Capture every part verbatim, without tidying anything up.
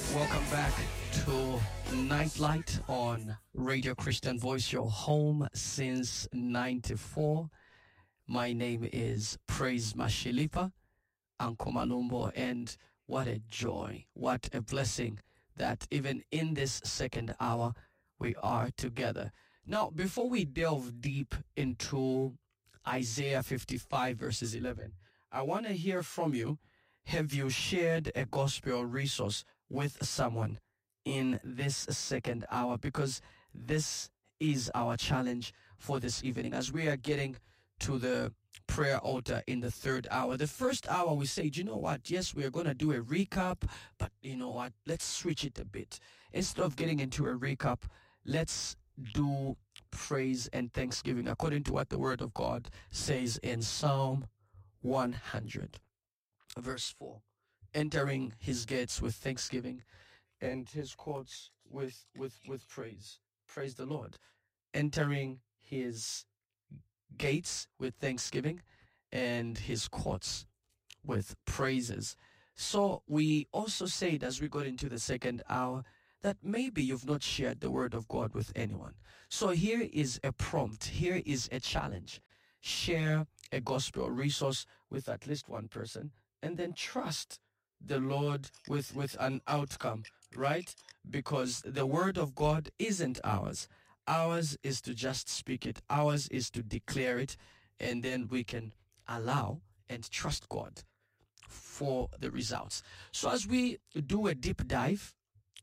Welcome back to Nightlight on Radio Christian Voice, your home since ninety-four. My name is Praise Mashilipa Anko Malumbo, and what a joy, what a blessing that even in this second hour we are together. Now, before we delve deep into Isaiah fifty-five verses eleven, I want to hear from you. Have you shared a gospel resource with someone in this second hour? Because this is our challenge for this evening as we are getting to the prayer altar in the third hour. The first hour we say, you know what? Yes, we are going to do a recap, but you know what? Let's switch it a bit. Instead of getting into a recap, let's do praise and thanksgiving according to what the word of God says in Psalm one hundred. Verse four, entering his gates with thanksgiving and his courts with, with, with praise. Praise the Lord. Entering his gates with thanksgiving and his courts with praises. So we also said as we got into the second hour that maybe you've not shared the word of God with anyone. So here is a prompt. Here is a challenge. Share a gospel resource with at least one person, and then trust the Lord with, with an outcome, right? Because the word of God isn't ours. Ours is to just speak it. Ours is to declare it, and then we can allow and trust God for the results. So as we do a deep dive,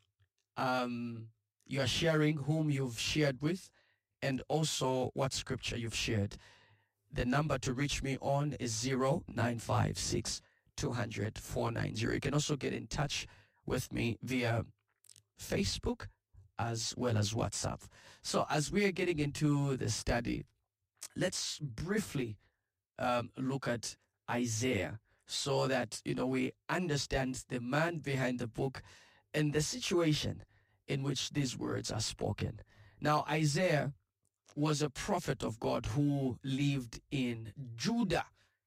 um, you are sharing whom you've shared with and also what scripture you've shared. The number to reach me on is zero nine five six two hundred four nine zero. You can also get in touch with me via Facebook as well as WhatsApp. So as we are getting into the study, let's briefly um, look at Isaiah so that, you know, we understand the man behind the book and the situation in which these words are spoken. Now, Isaiah was a prophet of God who lived in Judah,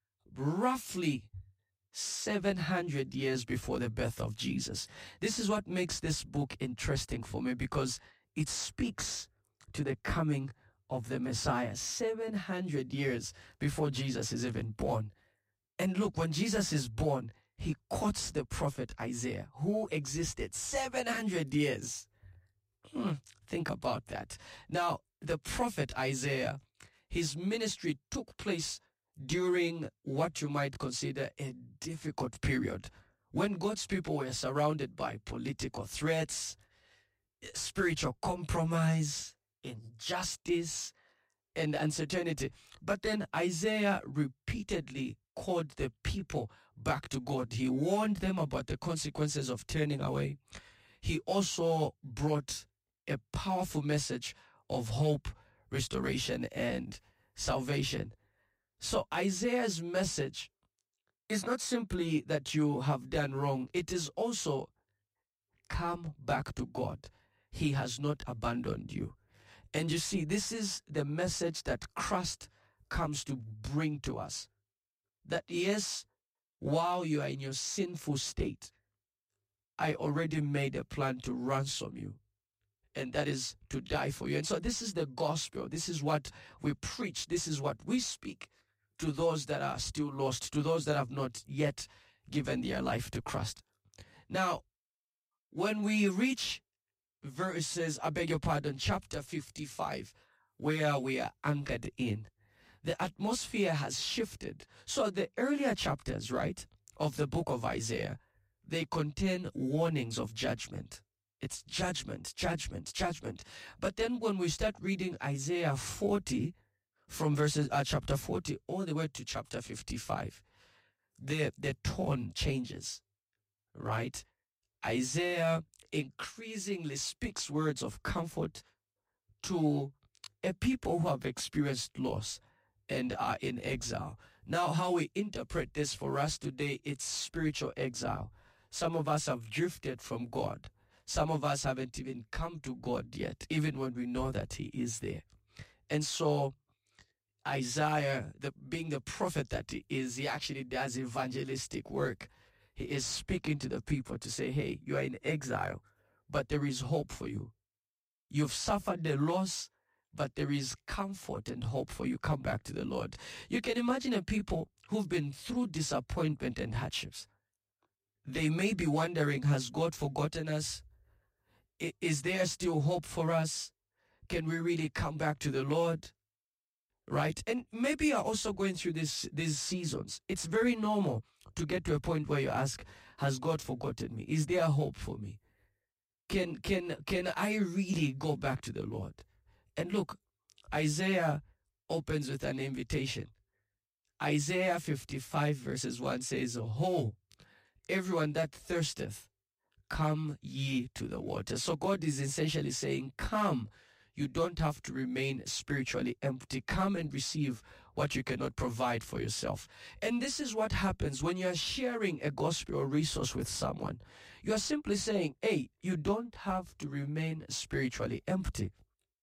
roughly seven hundred years before the birth of Jesus. This is what makes this book interesting for me, because it speaks to the coming of the Messiah seven hundred years before Jesus is even born. And look, when Jesus is born, he quotes the prophet Isaiah, who existed seven hundred years. Hmm, think about that. Now, the prophet Isaiah, his ministry took place during what you might consider a difficult period, when God's people were surrounded by political threats, spiritual compromise, injustice, and uncertainty. But then Isaiah repeatedly called the people back to God. He warned them about the consequences of turning away. He also brought a powerful message of hope, restoration, and salvation. So Isaiah's message is not simply that you have done wrong. It is also, come back to God. He has not abandoned you. And you see, this is the message that Christ comes to bring to us. That yes, while you are in your sinful state, I already made a plan to ransom you. And that is to die for you. And so this is the gospel. This is what we preach. This is what we speak to those that are still lost, to those that have not yet given their life to Christ. Now, when we reach verses, I beg your pardon, chapter fifty-five, where we are anchored in, the atmosphere has shifted. So the earlier chapters, right, of the book of Isaiah, they contain warnings of judgment. It's judgment, judgment, judgment. But then when we start reading Isaiah forty, from verses uh, chapter forty all the way to chapter fifty-five, the the tone changes, right? Isaiah increasingly speaks words of comfort to a people who have experienced loss and are in exile. Now, how we interpret this for us today, it's spiritual exile. Some of us have drifted from God. Some of us haven't even come to God yet, even when we know that he is there. And so Isaiah, the, being the prophet that he is, he actually does evangelistic work. He is speaking to the people to say, hey, you are in exile, but there is hope for you. You've suffered the loss, but there is comfort and hope for you. Come back to the Lord. You can imagine a people who've been through disappointment and hardships. They may be wondering, has God forgotten us? Is there still hope for us? Can we really come back to the Lord? Right? And maybe you're also going through this these seasons. It's very normal to get to a point where you ask, has God forgotten me? Is there hope for me? Can can can I really go back to the Lord? And look, Isaiah opens with an invitation. Isaiah fifty-five verses one says, ho, everyone that thirsteth, come ye to the water. So God is essentially saying, come. You don't have to remain spiritually empty. Come and receive what you cannot provide for yourself. And this is what happens when you're sharing a gospel resource with someone. You are simply saying, hey, you don't have to remain spiritually empty.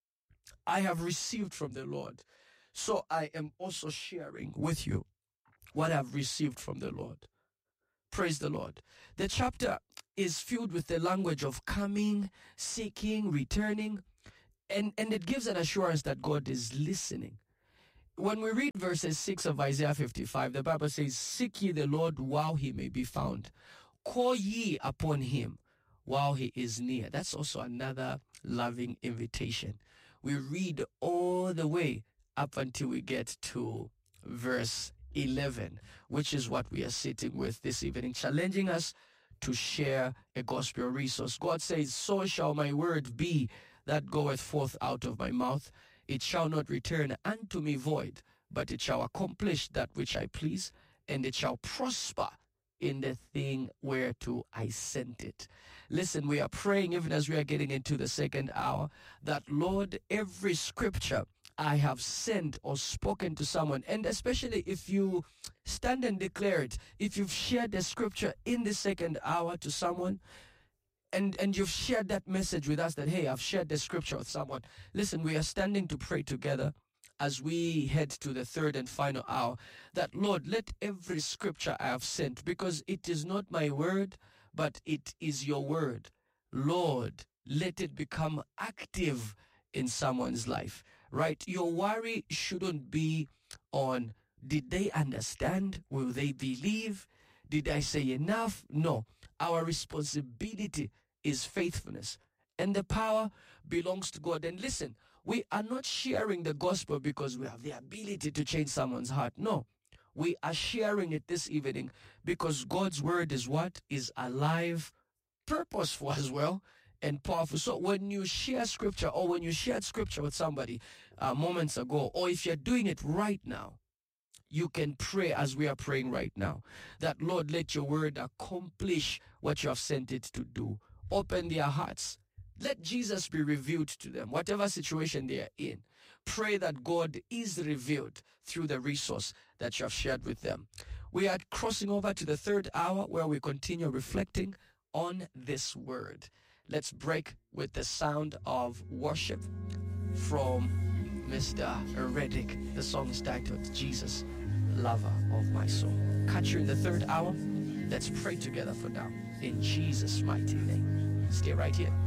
I have received from the Lord, so I am also sharing with you what I've received from the Lord. Praise the Lord. The chapter is filled with the language of coming, seeking, returning, and, and it gives an assurance that God is listening. When we read verses six of Isaiah fifty-five, the Bible says, seek ye the Lord while he may be found. Call ye upon him while he is near. That's also another loving invitation. We read all the way up until we get to verse eleven, which is what we are sitting with this evening, challenging us to share a gospel resource. God says, so shall my word be that goeth forth out of my mouth. It shall not return unto me void, but it shall accomplish that which I please, and it shall prosper in the thing whereto I sent it. Listen, we are praying, even as we are getting into the second hour, that, Lord, every scripture I have sent or spoken to someone, and especially if you stand and declare it, if you've shared the scripture in the second hour to someone, and, and you've shared that message with us that, hey, I've shared the scripture with someone. Listen, we are standing to pray together as we head to the third and final hour, that, Lord, let every scripture I have sent, because it is not my word, but it is your word. Lord, let it become active in someone's life, right? Your worry shouldn't be on, did they understand? Will they believe? Did I say enough? No. Our responsibility is faithfulness, and the power belongs to God. And listen, we are not sharing the gospel because we have the ability to change someone's heart. No, we are sharing it this evening because God's word is what? Is alive, purposeful as well, and powerful. So when you share scripture, or when you shared scripture with somebody uh, moments ago, or if you're doing it right now, you can pray as we are praying right now, that, Lord, let your word accomplish what you have sent it to do. Open their hearts. Let Jesus be revealed to them, whatever situation they are in. Pray that God is revealed through the resource that you have shared with them. We are crossing over to the third hour where we continue reflecting on this word. Let's break with the sound of worship from Mister Reddick. The song is titled Jesus, Lover of My Soul. Catch you in the third hour. Let's pray together for now. In Jesus' mighty name. Stay right here.